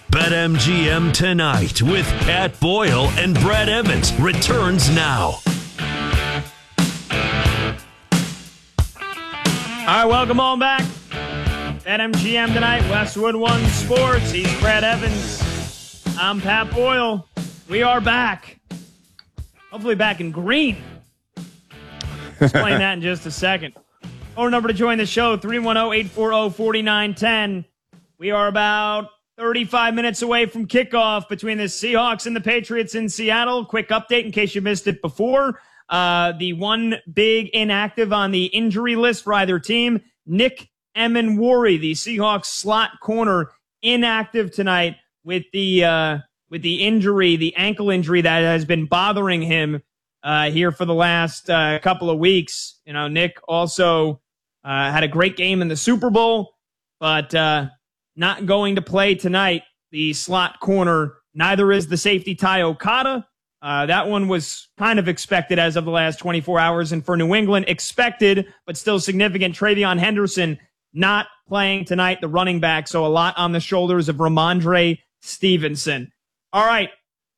BetMGM Tonight with Pat Boyle and Brad Evans returns now. All right, welcome on back. BetMGM Tonight, Westwood One Sports. He's Brad Evans. I'm Pat Boyle. We are back. Hopefully back in green. Explain that in just a second. Phone number to join the show, 310-840-4910. We are about 35 minutes away from kickoff between the Seahawks and the Patriots in Seattle. Quick update in case you missed it before. The one big inactive on the injury list for either team, Nick Emenwari, the Seahawks slot corner, inactive tonight with the injury, the ankle injury that has been bothering him here for the last couple of weeks. You know, Nick also had a great game in the Super Bowl, but not going to play tonight, the slot corner. Neither is the safety Ty Okada. That one was kind of expected as of the last 24 hours. And for New England, expected, but still significant, TreVeyon Henderson not playing tonight, the running back. So a lot on the shoulders of Ramondre Stevenson. All right.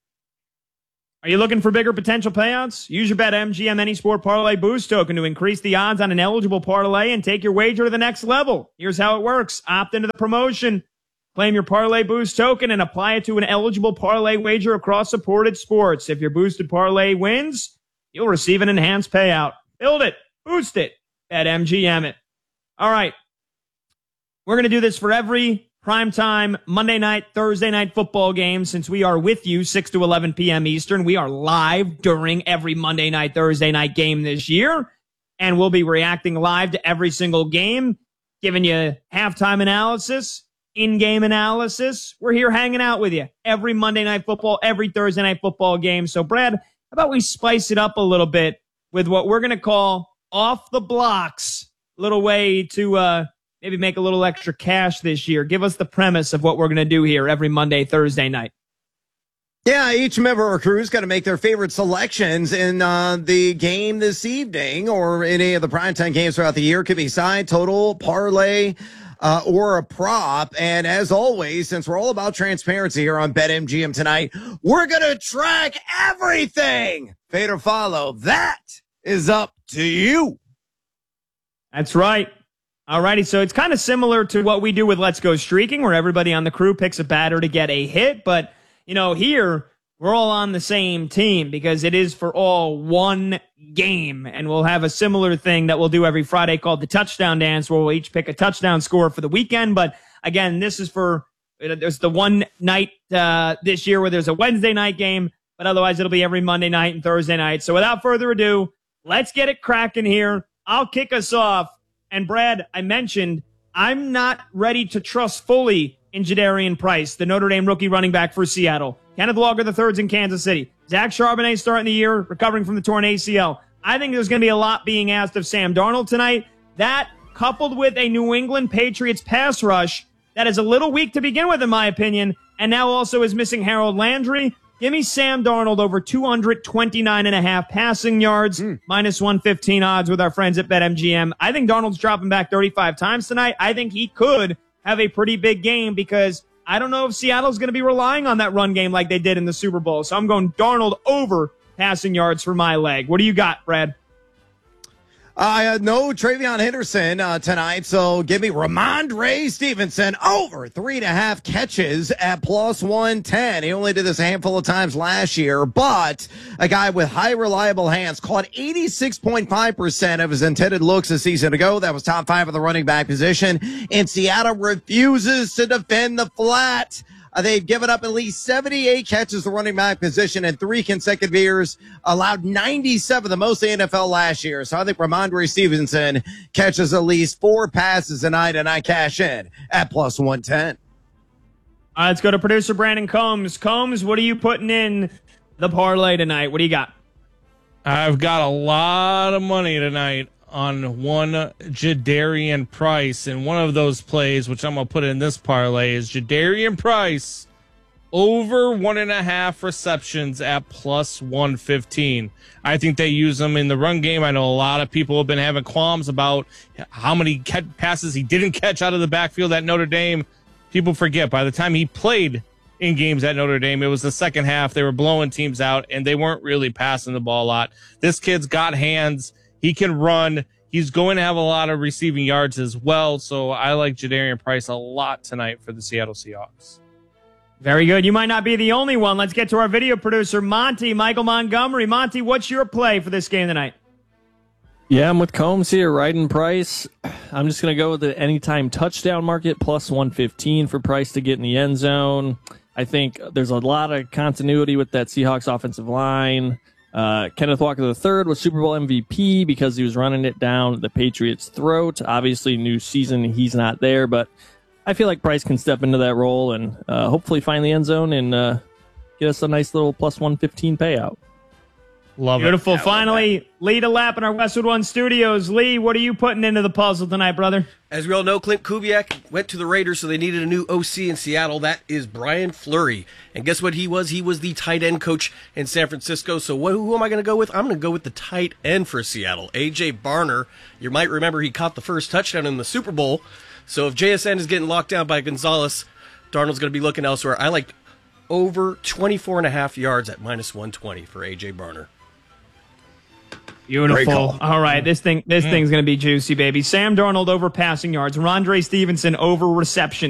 Are you looking for bigger potential payouts? Use your BetMGM Any Sport Parlay Boost token to increase the odds on an eligible parlay and take your wager to the next level. Here's how it works. Opt into the promotion. Claim your Parlay Boost token and apply it to an eligible parlay wager across supported sports. If your boosted parlay wins, you'll receive an enhanced payout. Build it. Boost it. BetMGM it. All right. We're going to do this for every primetime Monday night, Thursday night football game. Since we are with you 6 to 11 p.m. Eastern, we are live during every Monday night, Thursday night game this year. And we'll be reacting live to every single game, giving you halftime analysis, in-game analysis. We're here hanging out with you every Monday night football, every Thursday night football game. So, Brad, how about we spice it up a little bit with what we're going to call off the blocks, little way to maybe make a little extra cash this year. Give us the premise of what we're going to do here every Monday, Thursday night. Yeah, each member of our crew is going to make their favorite selections in the game this evening or any of the primetime games throughout the year. Could be side, total, parlay, or a prop. And as always, since we're all about transparency here on BetMGM Tonight, we're going to track everything. Fade or follow. That is up to you. That's right. Alrighty, so it's kind of similar to what we do with Let's Go Streaking, where everybody on the crew picks a batter to get a hit. But, you know, here, we're all on the same team because it is for all one game. And we'll have a similar thing that we'll do every Friday called the Touchdown Dance, where we'll each pick a touchdown score for the weekend. But, again, this is for, there's the one night this year where there's a Wednesday night game, but otherwise it'll be every Monday night and Thursday night. So without further ado, let's get it cracking here. I'll kick us off. And Brad, I mentioned I'm not ready to trust fully in Jadarian Price, the Notre Dame rookie running back for Seattle. Kenneth Walker III's in Kansas City. Zach Charbonnet starting the year, recovering from the torn ACL. I think there's going to be a lot being asked of Sam Darnold tonight. That, coupled with a New England Patriots pass rush that is a little weak to begin with, in my opinion, and now also is missing Harold Landry. Give me Sam Darnold over 229.5 passing yards, minus 115 odds with our friends at BetMGM. I think Darnold's dropping back 35 times tonight. I think he could have a pretty big game because I don't know if Seattle's going to be relying on that run game like they did in the Super Bowl. So I'm going Darnold over passing yards for my leg. What do you got, Brad? No TreVeyon Henderson tonight, so give me Ramondre Stevenson over 3.5 catches at plus 110. He only did this a handful of times last year, but a guy with high reliable hands caught 86.5% of his intended looks a season ago. That was top 5 of the running back position, and Seattle refuses to defend the flat. They've given up at least 78 catches to running back position in 3 consecutive years, allowed 97, the most in the NFL last year. So I think Ramondre Stevenson catches at least 4 passes tonight, and I cash in at plus 110. Let's go to producer Brandon Combs. Combs, what are you putting in the parlay tonight? What do you got? I've got a lot of money tonight on one Jadarian Price, and one of those plays, which I'm going to put in this parlay, is Jadarian Price over 1.5 receptions at plus 115. I think they use him in the run game. I know a lot of people have been having qualms about how many passes he didn't catch out of the backfield at Notre Dame. People forget, by the time he played in games at Notre Dame. It was the second half. They were blowing teams out, and they weren't really passing the ball a lot. This kid's got hands. He can run. He's going to have a lot of receiving yards as well. So I like Jadarian Price a lot tonight for the Seattle Seahawks. Very good. You might not be the only one. Let's get to our video producer, Monty, Michael Montgomery. Monty, what's your play for this game tonight? Yeah, I'm with Combs here, riding Price. I'm just going to go with the anytime touchdown market, plus 115 for Price to get in the end zone. I think there's a lot of continuity with that Seahawks offensive line. Kenneth Walker III was Super Bowl MVP because he was running it down the Patriots' throat. Obviously, new season, he's not there, but I feel like Price can step into that role and hopefully find the end zone and get us a nice little plus 115 payout. Love Beautiful. it. Finally, Lee DeLapp in our Westwood One studios. Lee, what are you putting into the puzzle tonight, brother? As we all know, Clint Kubiak went to the Raiders, so they needed a new OC in Seattle. That is Brian Fleury. And guess what he was? He was the tight end coach in San Francisco. So who am I going to go with? I'm going to go with the tight end for Seattle, A.J. Barner. You might remember he caught the first touchdown in the Super Bowl. So if JSN is getting locked down by Gonzalez, Darnold's going to be looking elsewhere. I like over 24.5 yards at minus 120 for A.J. Barner. Beautiful. All right, this thing's going to be juicy, baby. Sam Darnold over passing yards. Rondre Stevenson over reception.